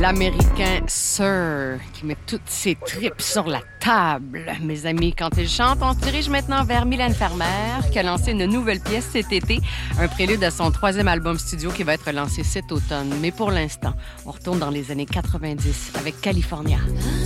l'Américain Sir qui met toutes ses tripes sur la table. Mes amis, quand il chante, on se dirige maintenant vers Mylène Farmer qui a lancé une nouvelle pièce cet été, un prélude à son 3e album studio qui va être lancé cet automne. Mais pour l'instant, on retourne dans les années 90 avec California.